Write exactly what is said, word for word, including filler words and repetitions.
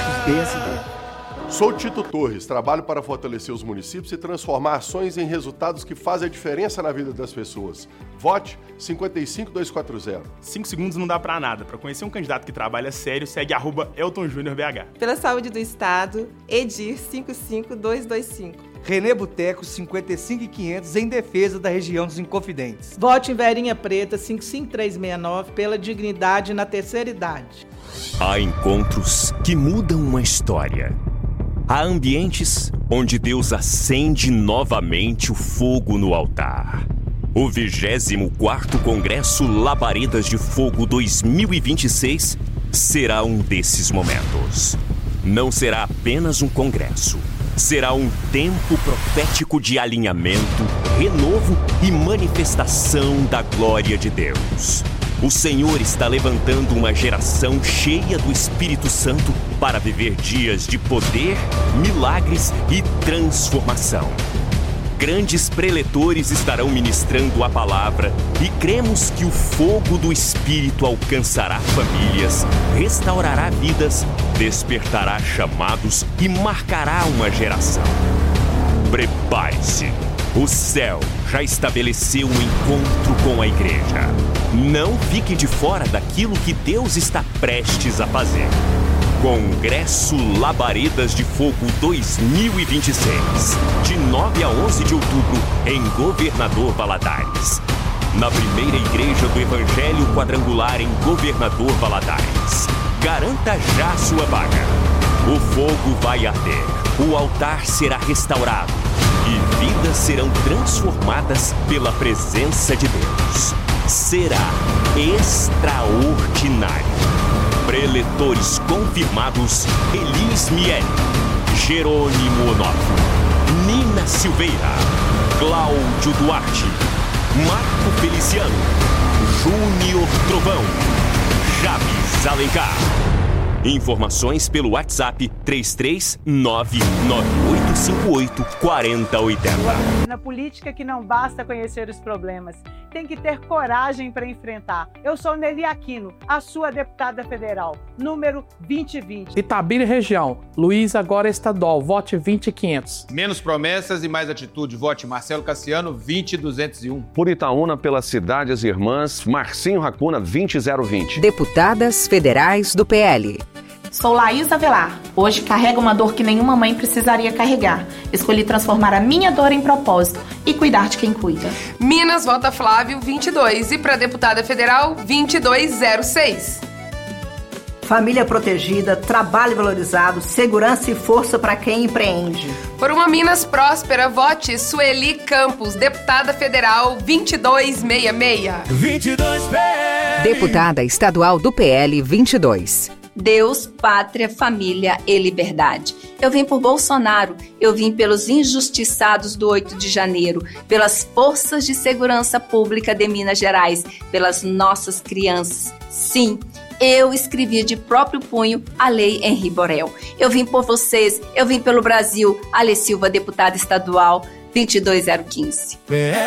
votos B S D. Sou Tito Torres, trabalho para fortalecer os municípios e transformar ações em resultados que fazem a diferença na vida das pessoas. Vote cinco cinco dois quatro zero. Cinco segundos não dá pra nada. Para conhecer um candidato que trabalha sério, segue arroba Elton Júnior B H. Pela saúde do Estado, Edir cinco cinco dois dois cinco. Renê Boteco, cinquenta e cinco mil e quinhentos, em defesa da região dos Inconfidentes. Vote em Verinha Preta, cinco cinco três seis nove, pela dignidade na terceira idade. Há encontros que mudam uma história. Há ambientes onde Deus acende novamente o fogo no altar. O vigésimo quarto Congresso Labaredas de Fogo dois mil e vinte e seis será um desses momentos. Não será apenas um congresso. Será um tempo profético de alinhamento, renovo e manifestação da glória de Deus. O Senhor está levantando uma geração cheia do Espírito Santo para viver dias de poder, milagres e transformação. Grandes preletores estarão ministrando a palavra e cremos que o fogo do Espírito alcançará famílias, restaurará vidas, despertará chamados e marcará uma geração. Prepare-se! O céu já estabeleceu um encontro com a igreja. Não fique de fora daquilo que Deus está prestes a fazer. Congresso Labaredas de Fogo dois mil e vinte e seis, de nove a onze de outubro, em Governador Valadares. Na primeira igreja do Evangelho Quadrangular em Governador Valadares. Garanta já a sua vaga. O fogo vai arder, o altar será restaurado e vidas serão transformadas pela presença de Deus. Será extraordinário. Preletores confirmados: Elis Miele, Jerônimo Onofre, Nina Silveira, Cláudio Duarte, Marco Feliciano, Júnior Trovão, Javes Alencar. Informações pelo WhatsApp três três nove nove oito cinco oito quatro zero oito zero. Na política que não basta conhecer os problemas, tem que ter coragem para enfrentar. Eu sou Nelly Aquino, a sua deputada federal, número vinte e vinte. Itabira região, Luiz agora estadual, vote vinte e quinhentos. Menos promessas e mais atitude, vote Marcelo Cassiano, vinte duzentos e um. Por Itaúna, pelas cidades irmãs, Marcinho Racuna, vinte zero vinte. Deputadas federais do P L. Sou Laís Avelar. Hoje carrego uma dor que nenhuma mãe precisaria carregar. Escolhi transformar a minha dor em propósito e cuidar de quem cuida. Minas vota Flávio vinte e dois e para deputada federal vinte e dois zero seis. Família protegida, trabalho valorizado, segurança e força para quem empreende. Por uma Minas próspera, vote Sueli Campos, deputada federal vinte e dois sessenta e seis. vinte e dois P L. Deputada estadual do P L vinte e dois. Deus, pátria, família e liberdade. Eu vim por Bolsonaro, eu vim pelos injustiçados do oito de janeiro, pelas forças de segurança pública de Minas Gerais, pelas nossas crianças. Sim, eu escrevi de próprio punho a Lei Henri Borel. Eu vim por vocês, eu vim pelo Brasil. Ale Silva, deputada estadual, vinte e dois zero quinze.